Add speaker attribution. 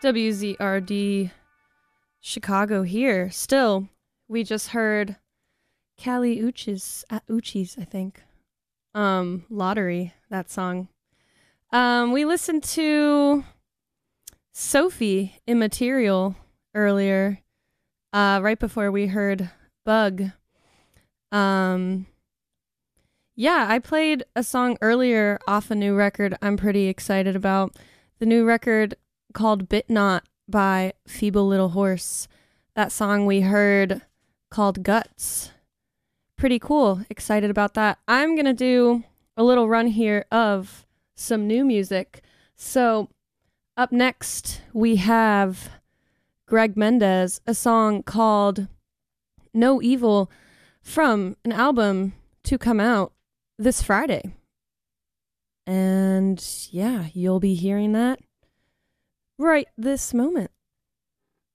Speaker 1: WZRD Chicago here. Still, we just heard Kali Uchis, I think. Lottery, that song. We listened to Sophie Immaterial earlier, right before we heard Bug. Yeah, I played a song earlier off a new record I'm pretty excited about. The new record called Bit Not by Feeble Little Horse. That song we heard called Guts. Pretty cool. Excited about that. I'm going to do a little run here of some new music. So up next we have Greg Mendez, a song called No Evil from an album to come out this Friday. And yeah, you'll be hearing that right this moment.